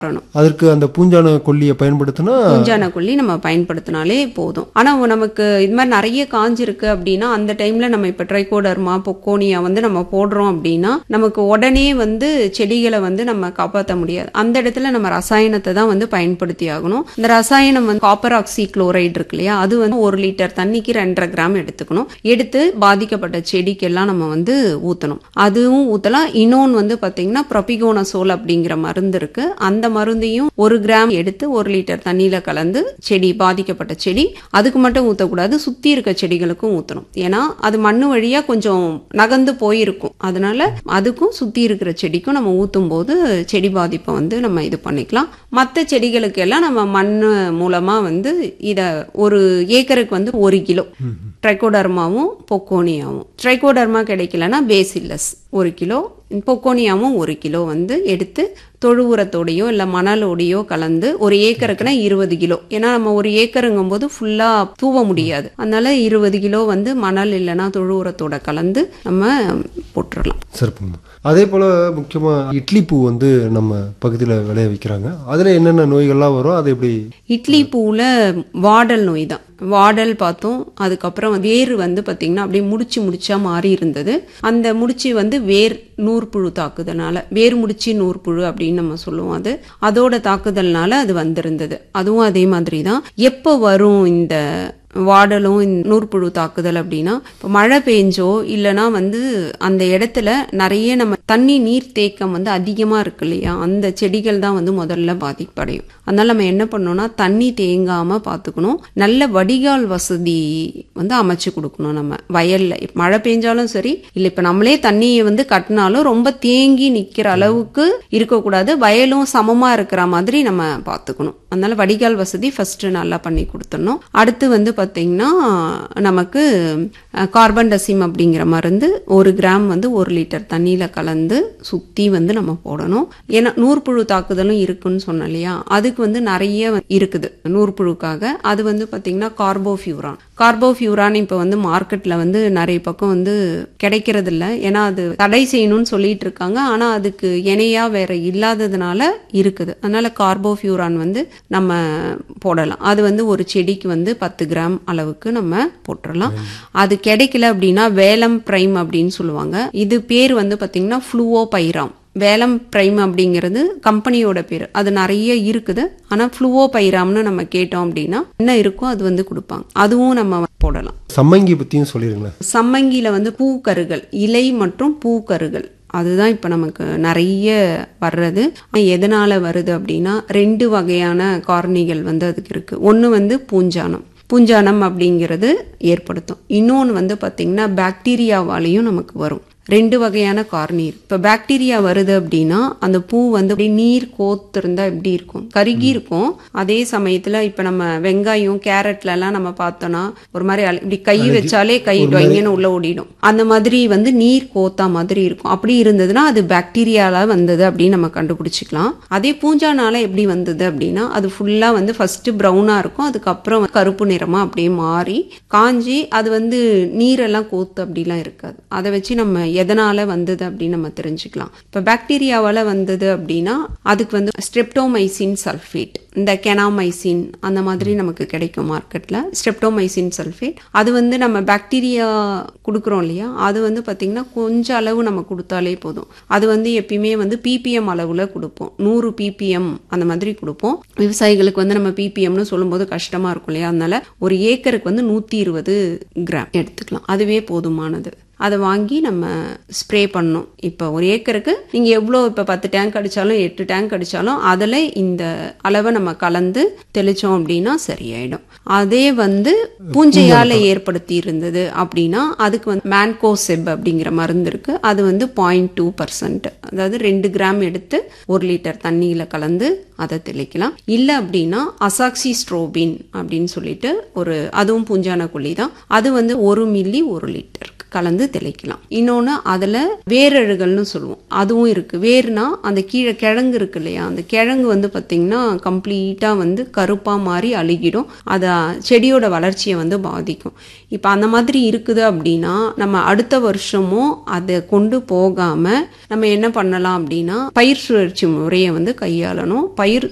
அதற்கு அந்த பூஞ்சான கொல்லியை பயன்படுத்தினா பூஞ்சான கொல்லி நம்ம பயன்படுத்தினாலே போதும். ஆனா நமக்கு இது மாதிரி நிறைய காஞ்சிருக்கு அப்படின்னா அந்த டைம்ல நம்ம இப்ப ட்ரைகோடர்மா பொக்கோனியா நம்ம போடுறோம் அப்படின்னா நமக்கு உடனே செடிகளை நம்ம காப்பாற்ற முடியாது. அந்த இடத்துல நம்ம ரசாயனத்தை தான் பயன்படுத்தி ஆகணும். இந்த ரசாயனம் காப்பர் ஆக்சி குளோரைடு இருக்கு இல்லையா, அது 1 லிட்டர் தண்ணிக்கு 2.5 கிராம் எடுத்துக்கணும். எடுத்து பாதிக்கப்பட்ட செடிக்கெல்லாம் நம்ம ஊத்தணும். அதுவும் ஊத்தலாம். இன்னொன்னு பாத்தீங்கன்னா ப்ரோபிகோனசோல் அப்படிங்கிற மருந்து இருக்கு. அந்த மருந்தையும் 1 கிராம் எடுத்து 1 லிட்டர் தண்ணியில கலந்து செடி பாதிக்கப்பட்ட செடி அதுக்கு மட்டும் ஊத்தக்கூடாது, சுத்தி இருக்க செடிகளுக்கும் ஊத்தணும். ஏன்னா அது மண்ணு வழியா கொஞ்சம் நகர்ந்து போயிருக்கும். அதனால அதுக்கும் சுத்தி இருக்கிற செடிக்கும் நம்ம ஊத்தும் போது செடி பாதிப்பை நம்ம இது பண்ணிக்கலாம். மற்ற செடிகளுக்கு எல்லாம் நம்ம மண்ணு மூலமா இத 1 ஏக்கருக்கு 1 கிலோ ட்ரைகோடர்மாவும் பொக்கோனியாவும், ட்ரைகோடர்மா கிடைக்கலன்னா பேசில்லஸ் 1 கிலோ, பொக்கோனியாவும் 1 கிலோ எடுத்து தொழு உரத்தோடையோ இல்ல மணலோடையோ கலந்து 1 ஏக்கருக்குன்னா 20 கிலோ. ஏன்னா நம்ம 1 ஏக்கருங்கும் போது ஃபுல்லா தூவ முடியாது. அதனால 20 கிலோ மணல் இல்லைன்னா தொழு உரத்தோட கலந்து நம்ம போட்டுடலாம். சிறப்புங்க. அதே போல முக்கியமா இட்லி பூ நம்ம பகுதியில் விளைய வைக்கிறாங்க. அதுல என்னென்ன நோய்கள்லாம் வரும், அது எப்படி? இட்லி பூவில் வாடல் நோய் தான். வாடல் பார்த்தோம். அதுக்கப்புறம் வேர் பாத்தீங்கன்னா அப்படியே முடிச்சா மாறி இருந்தது. அந்த முடிச்சு வேர் நூற்புழு தாக்குதல்னால, வேர் முடிச்சு நூற்புழு அப்படின்னு நம்ம சொல்லுவோம். அதோட தாக்குதல்னால அது வந்திருந்தது. அதுவும் அதே மாதிரி தான். எப்போ வரும் இந்த வாடலும் நூற்புழு தாக்குதல் அப்படின்னா, இப்போ மழை பெஞ்சோ இல்லைன்னா அந்த இடத்துல நிறைய நம்ம தண்ணி நீர் தேக்கம் அதிகமா இருக்கு இல்லையா, அந்த செடிகள் தான் முதல்ல பாதிப்படையும். அதனால நம்ம என்ன பண்ணோம்னா தண்ணி தேங்காம பாத்துக்கணும். நல்ல வடிகால் வசதி அமைச்சு கொடுக்கணும். நம்ம வயல்ல மழை பெஞ்சாலும் சரி, இல்ல இப்ப நம்மளே தண்ணியை கட்டினாலும் ரொம்ப தேங்கி நிக்கிற அளவுக்கு இருக்கக்கூடாது. வயலும் சமமா இருக்கிற மாதிரி நம்ம பாத்துக்கணும். அதனால வடிகால் வசதி ஃபர்ஸ்ட் நல்லா பண்ணி கொடுத்துடணும். அடுத்து பாத்தீங்கன்னா நமக்கு கார்பன் டசிம் அப்படிங்கிற மருந்து 1 கிராம் 1 லிட்டர் தண்ணியில கலந்து சுத்தி நம்ம போடணும். ஏன்னா நூற்புழு தாக்குதலும் இருக்குன்னு சொன்னோம் இல்லையா, அதுக்கு நிறைய இருக்குது நூற்புழுக்காக. அது பாத்தீங்கன்னா கார்போஃபியூரான் இப்ப மார்க்கெட்ல நிறைய பக்கம் கிடைக்கிறது இல்ல. ஏன்னா அது தடை செய்யணும்னு சொல்லிட்டு இருக்காங்க. ஆனா அதுக்கு இணையா வேற இல்லாததுனால இருக்குது. அதனால கார்போஃபியூரான் நம்ம போடலாம். அது ஒரு செடிக்கு 10 கிராம் அளவுக்கு நம்ம போட்டுடலாம். அது கிடைக்கல அப்படின்னா வேலம் பிரைம் அப்படின்னு சொல்லுவாங்க. இது பேர் பாத்தீங்கன்னா ஃப்ளூவோபைராம். வேலம் பிரைம் அப்படிங்கிறது கம்பெனியோட பேரு. அது நிறைய இருக்குது. ஆனா ஃப்ளூவோபைராம்னு நம்ம கேட்டோம் அப்படின்னா என்ன இருக்கோ அது கொடுப்பாங்க. அதுவும் நம்ம போடலாம். சம்மங்கி பத்தியும் சொல்லிருங்களேன். சம்மங்கில பூக்கருகள், இலை மற்றும் பூக்கருகள் அதுதான் இப்ப நமக்கு நிறைய வர்றது. எதனால வருது அப்படின்னா 2 வகையான காரணிகள் அதுக்கு இருக்கு. ஒன்னு பூஞ்சானம் அப்படிங்கிறது ஏற்படுத்தும். இன்னொன்னு பாத்தீங்கன்னா பாக்டீரியாவாலையும் நமக்கு வரும். 2 வகையான காரணி இருக்கு. இப்ப பாக்டீரியா வருது அப்படின்னா அந்த பூ அப்படியே நீர் கோத்திருந்தா எப்படி இருக்கும், கருகி இருக்கும். அதே சமயத்துல இப்ப நம்ம வெங்காயம் கேரட்ல எல்லாம் நம்ம பார்த்தோம்னா ஒரு மாதிரி இப்படி கை வச்சாலே கை டொங்கன்னு உள்ள ஓடிடும். அந்த மாதிரி நீர் கோத்தா மாதிரி இருக்கும். அப்படி இருந்ததுன்னா அது பாக்டீரியால வந்தது அப்படின்னு நம்ம கண்டுபிடிச்சிக்கலாம். அதே பூஞ்சானால எப்படி வந்தது அப்படின்னா அது ஃபுல்லா ஃபர்ஸ்ட் பிரவுனா இருக்கும். அதுக்கப்புறம் கருப்பு நிறமா அப்படியே மாறி காஞ்சி அது நீரெல்லாம் கோத்து அப்படிலாம் இருக்காது. அதை வச்சு நம்ம எதனால வந்தது அப்படின்னு நம்ம தெரிஞ்சுக்கலாம். இப்ப பாக்டீரியாவால வந்தது அப்படின்னா அதுக்கு ஸ்ட்ரெப்டோமைசின் சல்ஃபேட், இந்த கெனாமைசின் அந்த மாதிரி நமக்கு கிடைக்கும் மார்க்கெட்ல. ஸ்ட்ரெப்டோமைசின் சல்ஃபேட் அது நம்ம பாக்டீரியா கொடுக்குறோம் இல்லையா, அது பாத்தீங்கன்னா கொஞ்சம் அளவு நம்ம கொடுத்தாலே போதும். அது எப்பயுமே பிபிஎம் அளவுல கொடுப்போம். 100 பிபிஎம் அந்த மாதிரி கொடுப்போம். விவசாயிகளுக்கு நம்ம பிபிஎம்னு சொல்லும்போது கஷ்டமா இருக்கும் இல்லையா, அதனால 1 ஏக்கருக்கு 120 கிராம் எடுத்துக்கலாம். அதுவே போதுமானது. அதை வாங்கி நம்ம ஸ்ப்ரே பண்ணணும். இப்போ 1 ஏக்கருக்கு நீங்க எவ்வளோ இப்போ 10 டேங்க் அடிச்சாலும் 8 டேங்க் அடிச்சாலும் அதில் இந்த அளவை நம்ம கலந்து தெளிச்சோம் அப்படின்னா சரியாயிடும். அதே பூஞ்சையால ஏற்படுத்தி இருந்தது அப்படின்னா அதுக்கு மேன்கோசெப் அப்படிங்கிற மருந்து இருக்கு. அது 0.2%, அதாவது 2 கிராம் எடுத்து 1 லிட்டர் தண்ணியில கலந்து அதை தெளிக்கலாம். இல்லை அப்படின்னா அசாக்சிஸ்ட்ரோபின் அப்படின்னு சொல்லிட்டு அதுவும் பூஞ்சான கொல்லி தான். அது 1 மில்லி 1 லிட்டருக்கு கலந்து தெளிக்கலாம். இன்னொன்று அதில் வேரழுகல்னு சொல்லுவோம், அதுவும் இருக்குது. வேர்னா அந்த கீழே கிழங்கு இருக்கு இல்லையா, அந்த கிழங்கு வந்து பார்த்திங்கன்னா கம்ப்ளீட்டாக வந்து கருப்பாக மாறி அழுகிடும், அதை செடியோட வளர்ச்சியை வந்து பாதிக்கும். இப்போ அந்த மாதிரி இருக்குது அப்படின்னா நம்ம அடுத்த வருஷமும் அதை கொண்டு போகாமல் நம்ம என்ன பண்ணலாம் அப்படின்னா பயிர் சுழற்சி முறையை வந்து கையாளணும். பயிர்